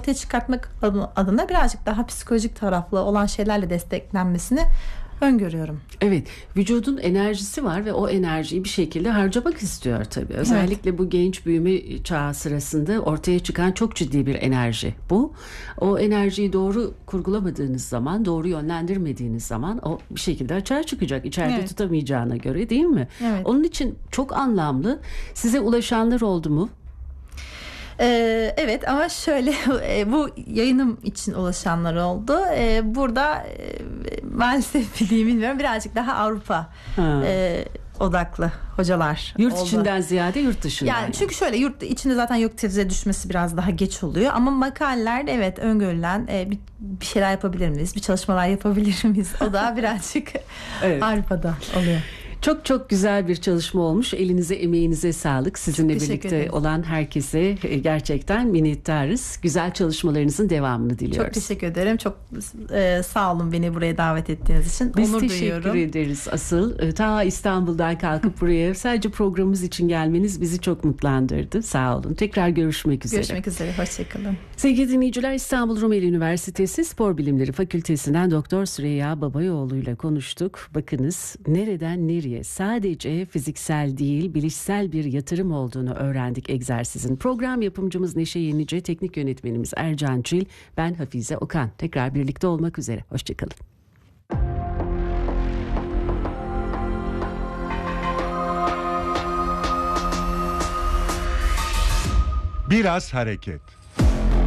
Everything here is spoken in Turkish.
ortaya çıkartmak adına birazcık daha psikolojik taraflı olan şeylerle desteklenmesini öngörüyorum. Evet, vücudun enerjisi var ve o enerjiyi bir şekilde harcamak istiyor tabii. Özellikle bu genç büyüme çağı sırasında ortaya çıkan çok ciddi bir enerji bu. O enerjiyi doğru kurgulamadığınız zaman, doğru yönlendirmediğiniz zaman o bir şekilde açığa çıkacak. İçeride tutamayacağına göre, değil mi? Evet. Onun için çok anlamlı. Size ulaşanlar oldu mu? Evet, ama şöyle bu yayınım için ulaşanlar oldu. Burada maalesef bilmiyorum, birazcık daha Avrupa odaklı hocalar Yurt oldu. içinden ziyade yurt dışından. Yani çünkü şöyle, yurt içinde zaten yok teze düşmesi biraz daha geç oluyor. Ama makalelerde evet öngörülen bir şeyler yapabilir miyiz? Bir çalışmalar yapabilir miyiz? O da birazcık Avrupa'da oluyor. Çok çok güzel bir çalışma olmuş. Elinize, emeğinize sağlık. Sizinle birlikte olan herkese gerçekten minnettarız. Güzel çalışmalarınızın devamını diliyoruz. Çok teşekkür ederim. Çok sağ olun beni buraya davet ettiğiniz için. Biz onur teşekkür duyuyorum. ederiz asıl. Ta İstanbul'dan kalkıp buraya sadece programımız için gelmeniz bizi çok mutlandırdı. Sağ olun. Tekrar görüşmek üzere. Görüşmek üzere. Hoşçakalın. Sevgili dinleyiciler, İstanbul Rumeli Üniversitesi Spor Bilimleri Fakültesinden Doktor Süreyya Babayoğlu ile konuştuk. Bakınız, nereden nereye sadece fiziksel değil bilişsel bir yatırım olduğunu öğrendik egzersizin. Program yapımcımız Neşe Yenice, teknik yönetmenimiz Ercan Çil, ben Hafize Okan. Tekrar birlikte olmak üzere. Hoşçakalın. Biraz hareket.